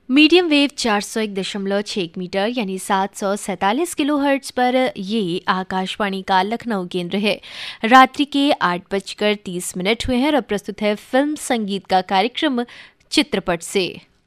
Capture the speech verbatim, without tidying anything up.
Medium wave चार सौ एक दशमलव छः मीटर यानी सात सौ सैंतालीस किलो हर्ट्ज पर ये आकाशवाणी का लखनऊ केंद्र है। रात्रि के आठ बजकर तीस मिनट हुए हैं और अब प्रस्तुत है फिल्म संगीत का कार्यक्रम चित्रपट से।